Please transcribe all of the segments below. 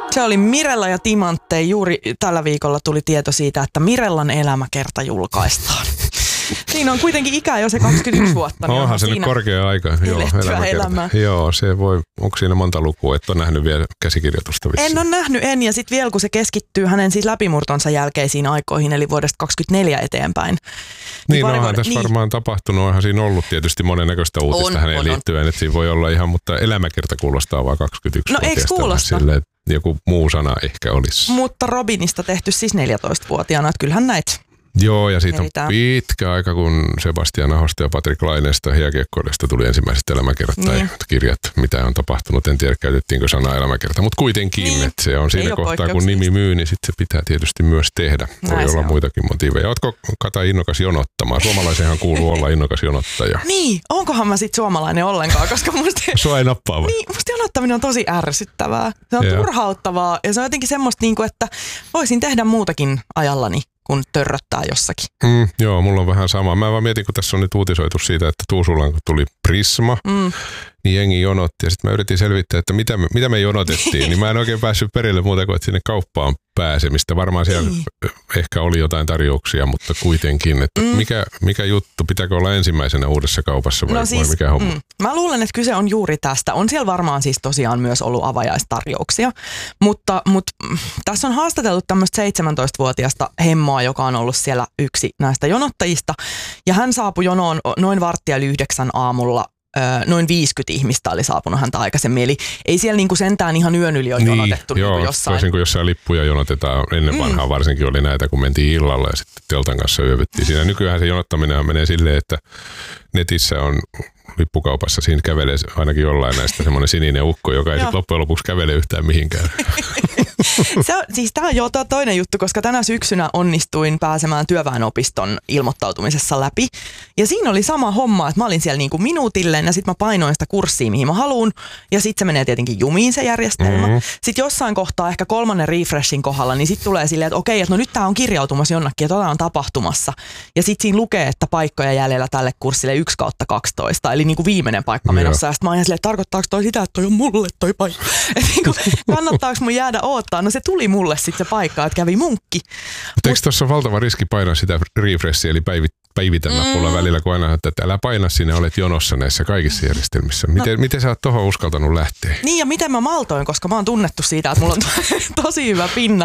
Se oli Mirella ja Timanttei. Juuri tällä viikolla tuli tieto siitä, että Mirellan elämäkerta julkaistaan. Siinä on kuitenkin ikää jo se 21 vuotta. Niin onhan se nyt korkea aika. Joo, elämää. Joo, se voi, onko siinä monta lukua, et ole nähnyt vielä käsikirjoitusta vissiin? En ole nähnyt, ja sitten vielä kun se keskittyy hänen siis läpimurtonsa jälkeisiin aikoihin, eli vuodesta 2024 eteenpäin. Niin, onhan tässä varmaan tapahtunut, onhan siinä ollut tietysti monennäköistä uutista häneen liittyen, että siinä voi olla ihan, mutta elämäkerta kuulostaa vaan 21 vuotiaasta. No eikö kuulosta? Silleen, joku muu sana ehkä olisi. Mutta Robinista tehty siis 14-vuotiaana, että kyllähän näitä. Joo, ja siitä on pitkä aika, kun Sebastian Ahosta ja Patrik Laineesta hiekiekkoilijasta tuli ensimmäiset elämäkerrat tai kirjat, mitä on tapahtunut. En tiedä, käytettiinkö sanaa elämäkerta, mutta kuitenkin, niin. Että se on siinä kohtaa, kun nimi myy, niin sit se pitää tietysti myös tehdä. Voi olla muitakin motiiveja. Ootko, Kata, innokas jonottamaan? Suomalaisenhan kuuluu olla innokas jonottaja. Niin, onkohan mä sit suomalainen ollenkaan, koska musta... Sua ei nappaa vai? Niin, musta jonottaminen on tosi ärsyttävää. Se on turhauttavaa ja se on jotenkin semmoista, että voisin tehdä muutakin ajallani kun törröttää jossakin. Joo, mulla on vähän sama. Mä vaan mietin, kun tässä on nyt uutisoitu siitä, että Tuusulaan kun tuli Prisma, niin jengi jonotti. Ja sitten mä yritin selvittää, että mitä me jonotettiin. Niin mä en oikein päässyt perille muuta kuin, että sinne kauppaan pääsemistä. Varmaan siellä ehkä oli jotain tarjouksia, mutta kuitenkin. Että mikä juttu? Pitääkö olla ensimmäisenä uudessa kaupassa vai, vai mikä homma? Mä luulen, että kyse on juuri tästä. On siellä varmaan siis tosiaan myös ollut avajaistarjouksia. Mutta tässä on haastateltu tämmöistä 17-vuotiaasta hemmoa, joka on ollut siellä yksi näistä jonottajista. Ja hän saapui jonoon noin 8:15 aamulla. Noin 50 ihmistä oli saapunut häntä aikaisemmin, eli ei siellä niinku sentään ihan yön yli ole jonotettu. Joo, niin jossain. Toisin kuin jossain lippuja jonotetaan ennen vanhaa, varsinkin oli näitä, kun mentiin illalla ja sitten teltan kanssa yövyttiin. Siinä nykyään se jonottaminen menee silleen, että netissä on lippukaupassa, siinä kävelee ainakin jollain näistä semmoinen sininen ukko, joka ei sitten loppujen lopuksi kävele yhtään mihinkään. Siis tämä on jo toinen juttu, koska tänä syksynä onnistuin pääsemään työväenopiston ilmoittautumisessa läpi. Ja siinä oli sama homma, että mä olin siellä niinku minuutilleen ja sitten mä painoin sitä kurssia, mihin mä haluun. Ja sitten se menee tietenkin jumiin se järjestelmä. Sitten jossain kohtaa ehkä 3. refreshin kohdalla, niin sitten tulee silleen, että okei, että no nyt tää on kirjautumassa jonnekin ja tota on tapahtumassa. Ja sitten siinä lukee, että paikkoja jäljellä tälle kurssille 1/12. Eli niinku viimeinen paikka menossa. Ja sitten mä oon ihan silleen, että tarkoittaako toi sitä, että toi on mulle toi paikka. Että niinku, kannattaako mun jäädä odottaa? No se tuli mulle sitten se paikka, että kävi munkki. Mutta eikö tuossa ole valtava riski painaa sitä refreshia, eli päivitä nappulla välillä, kun aina, että älä paina sinne, olet jonossa näissä kaikissa järjestelmissä. Miten sä oot tohon uskaltanut lähteä? Niin ja miten mä maltoin, koska mä oon tunnettu siitä, että mulla on tosi hyvä pinna.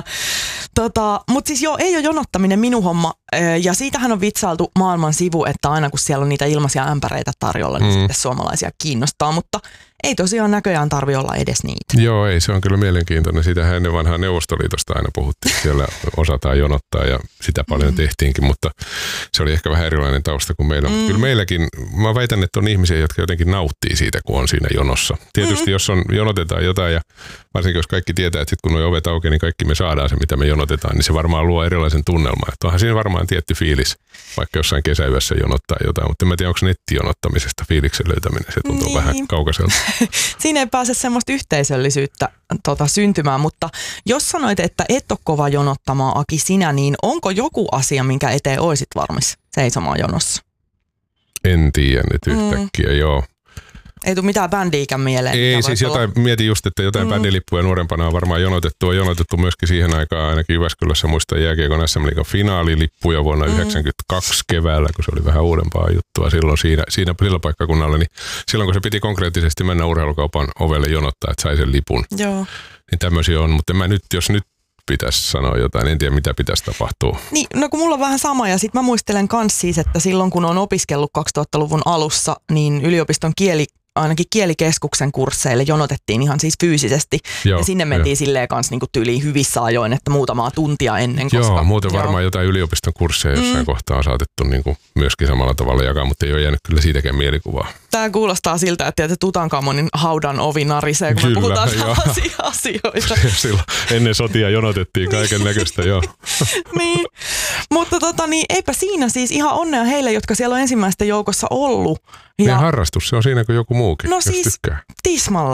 Mutta siis joo, ei ole jonottaminen minun homma. Ja siitähän on vitsailtu maailman sivu, että aina kun siellä on niitä ilmaisia ämpäreitä tarjolla, niin sitten suomalaisia kiinnostaa. Mutta ei tosiaan näköjään tarvitse olla edes niitä. Joo, ei, se on kyllä mielenkiintoinen. Siitähän ennen vanhaa Neuvostoliitosta aina puhuttiin. Siellä osataan jonottaa ja sitä paljon tehtiinkin, mutta se oli ehkä vähän erilainen tausta kuin meillä. Kyllä meilläkin, mä väitän, että on ihmisiä, jotka jotenkin nauttii siitä, kun on siinä jonossa. Tietysti jos jonotetaan jotain ja varsinkin jos kaikki tietää, että sit kun nuo ovet aukeaa, niin kaikki me saadaan se, mitä me jonotetaan, niin se varmaan luo erilaisen tunnelman. Että onhan siinä varmaan tietty fiilis, vaikka jossain kesäyössä jonottaa jotain, mutta en mä tiedä, onko nettijonottamisesta fiiliksen löytäminen, se tuntuu vähän kaukaiselta. Siinä ei pääse semmoista yhteisöllisyyttä syntymään, mutta jos sanoit, että et ole kova jonottamaan, Aki, sinä, niin onko joku asia, minkä eteen oisit varmis seisomaan jonossa? En tiedä nyt yhtäkkiä, joo. Ei tule mitään bändiikään mieleen. Ei, siis mietin just, että jotain bändilippuja nuorempana on varmaan jonotettu. On jonotettu myöskin siihen aikaan, ainakin Jyväskylässä muistan jääkiekon SM-liigan finaalilippuja vuonna 1992 keväällä, kun se oli vähän uudempaa juttua silloin sillä paikkakunnalla. Niin silloin kun se piti konkreettisesti mennä urheilukaupan ovelle jonottaa, että sai sen lipun. Joo. Niin tämmöisiä on, mutta jos nyt pitäisi sanoa jotain, en tiedä mitä pitäisi tapahtua. Niin, no kun mulla on vähän sama ja sitten mä muistelen kans siis, että silloin kun on opiskellut 2000-luvun alussa, niin yliopiston ainakin kielikeskuksen kursseille jonotettiin ihan siis fyysisesti. Ja sinne mentiin silleen kanssa niinku tyyliin hyvissä ajoin, että muutamaa tuntia ennen. Koska, muuten varmaan jotain yliopiston kursseja jossain kohtaa on saatettu niinku myöskin samalla tavalla jakaa, mutta ei ole jäänyt kyllä siitäkään mielikuvaa. Tämä kuulostaa siltä, että Tutankamonin haudan ovi narisee, kun me puhutaan asioita. Silloin ennen sotia jonotettiin kaiken näköistä, joo. Niin, mutta niin eipä siinä siis ihan onnea heille, jotka siellä on ensimmäisten joukossa ollut. Ja harrastus, se on siinä kuin joku muukin, no jos siis tykkää. Tismalleen.